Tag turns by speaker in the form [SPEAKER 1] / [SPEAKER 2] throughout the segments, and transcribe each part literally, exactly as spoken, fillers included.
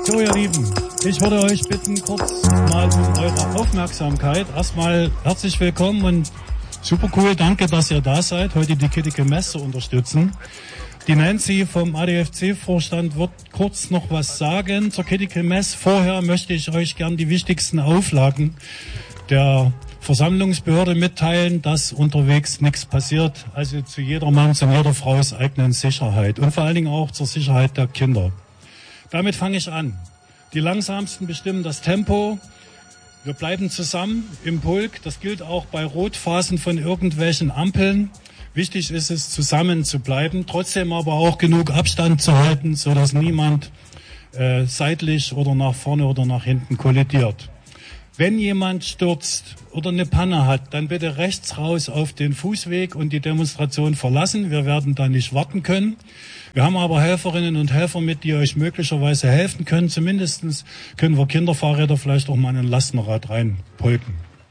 [SPEAKER 1] So, ihr Lieben, ich würde euch bitten, kurz mal um eure Aufmerksamkeit. Erstmal herzlich willkommen und super cool, danke, dass ihr da seid, heute die Kiddicke Mess zu unterstützen. Die Nancy vom A D F C-Vorstand wird kurz noch was sagen zur Kiddicke Mess. Vorher möchte ich euch gern die wichtigsten Auflagen der Versammlungsbehörde mitteilen, dass unterwegs nichts passiert, also zu jedermanns und jeder Frau's eigenen Sicherheit und vor allen Dingen auch zur Sicherheit der Kinder. Damit fange ich an. Die Langsamsten bestimmen das Tempo. Wir bleiben zusammen im Pulk. Das gilt auch bei Rotphasen von irgendwelchen Ampeln. Wichtig ist es, zusammen zu bleiben, trotzdem aber auch genug Abstand zu halten, sodass niemand äh, seitlich oder nach vorne oder nach hinten kollidiert. Wenn jemand stürzt oder eine Panne hat, dann bitte rechts raus auf den Fußweg und die Demonstration verlassen. Wir werden da nicht warten können. Wir haben aber Helferinnen und Helfer mit, die euch möglicherweise helfen können. Zumindest können wir Kinderfahrräder vielleicht auch mal in ein Lastenrad reinpolken.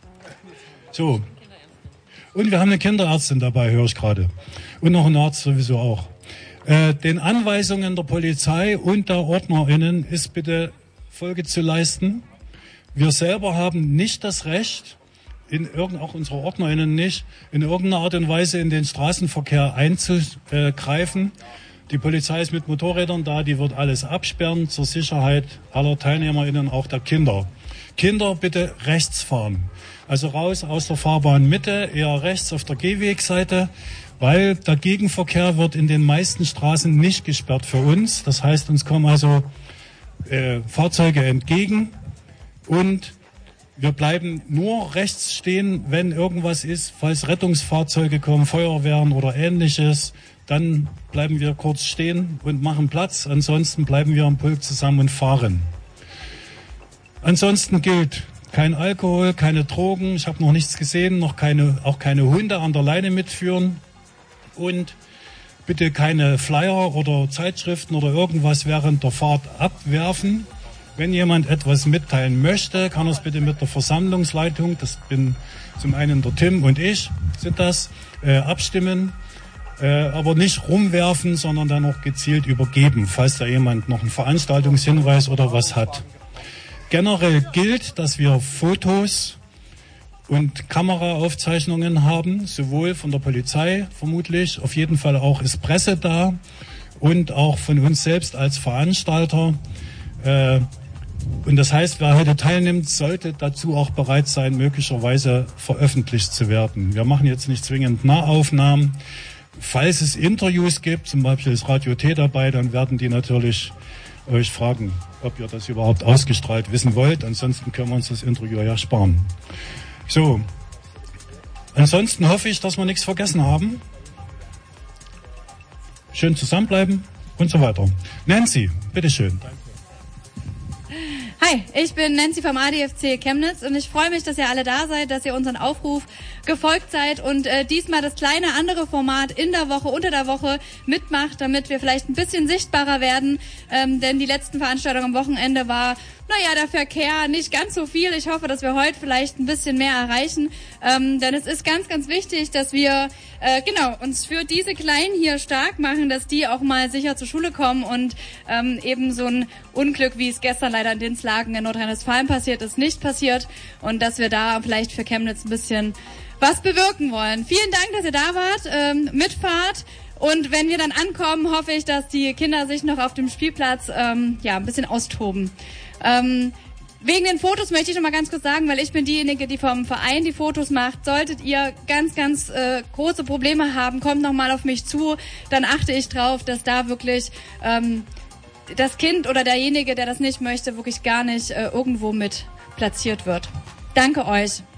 [SPEAKER 1] So. Und wir haben eine Kinderärztin dabei, höre ich gerade. Und noch einen Arzt sowieso auch. Äh, den Anweisungen der Polizei und der OrdnerInnen ist bitte Folge zu leisten. Wir selber haben nicht das Recht, in irgend, auch unsere OrdnerInnen nicht, in irgendeiner Art und Weise in den Straßenverkehr einzugreifen. Die Polizei ist mit Motorrädern da, die wird alles absperren zur Sicherheit aller TeilnehmerInnen, auch der Kinder. Kinder bitte rechts fahren. Also raus aus der Fahrbahnmitte, eher rechts auf der Gehwegseite, weil der Gegenverkehr wird in den meisten Straßen nicht gesperrt für uns. Das heißt, uns kommen also äh, Fahrzeuge entgegen. Und wir bleiben nur rechts stehen, wenn irgendwas ist, falls Rettungsfahrzeuge kommen, Feuerwehren oder Ähnliches, dann bleiben wir kurz stehen und machen Platz. Ansonsten bleiben wir am Pulk zusammen und fahren. Ansonsten gilt kein Alkohol, keine Drogen, ich habe noch nichts gesehen, noch keine, auch keine Hunde an der Leine mitführen und bitte keine Flyer oder Zeitschriften oder irgendwas während der Fahrt abwerfen. Wenn jemand etwas mitteilen möchte, kann er es bitte mit der Versammlungsleitung, das bin zum einen der Tim und ich, sind das, äh, abstimmen, äh, aber nicht rumwerfen, sondern dann auch gezielt übergeben, falls da jemand noch einen Veranstaltungshinweis oder was hat. Generell gilt, dass wir Fotos und Kameraaufzeichnungen haben, sowohl von der Polizei vermutlich, auf jeden Fall auch ist Presse da und auch von uns selbst als Veranstalter. Äh, Und das heißt, wer heute teilnimmt, sollte dazu auch bereit sein, möglicherweise veröffentlicht zu werden. Wir machen jetzt nicht zwingend Nahaufnahmen. Falls es Interviews gibt, zum Beispiel ist Radio T dabei, dann werden die natürlich euch fragen, ob ihr das überhaupt ausgestrahlt wissen wollt. Ansonsten können wir uns das Interview ja sparen. So. Ansonsten hoffe ich, dass wir nichts vergessen haben. Schön zusammenbleiben und so weiter. Nancy, bitteschön.
[SPEAKER 2] Hi, ich bin Nancy vom A D F C Chemnitz und ich freue mich, dass ihr alle da seid, dass ihr unseren Aufruf gefolgt seid und äh, diesmal das kleine andere Format in der Woche, unter der Woche mitmacht, damit wir vielleicht ein bisschen sichtbarer werden, ähm, denn die letzten Veranstaltungen am Wochenende war, naja, der Verkehr nicht ganz so viel. Ich hoffe, dass wir heute vielleicht ein bisschen mehr erreichen, ähm, denn es ist ganz, ganz wichtig, dass wir äh, genau uns für diese Kleinen hier stark machen, dass die auch mal sicher zur Schule kommen und ähm, eben so ein Unglück, wie es gestern leider in Dinslaken in Nordrhein-Westfalen passiert ist, nicht passiert und dass wir da vielleicht für Chemnitz ein bisschen was bewirken wollen. Vielen Dank, dass ihr da wart, ähm, mitfahrt. Und wenn wir dann ankommen, hoffe ich, dass die Kinder sich noch auf dem Spielplatz ähm, ja ein bisschen austoben. Ähm, wegen den Fotos möchte ich noch mal ganz kurz sagen, weil ich bin diejenige, die vom Verein die Fotos macht. Solltet ihr ganz, ganz äh, große Probleme haben, kommt noch mal auf mich zu. Dann achte ich drauf, dass da wirklich ähm, das Kind oder derjenige, der das nicht möchte, wirklich gar nicht äh, irgendwo mit platziert wird. Danke euch.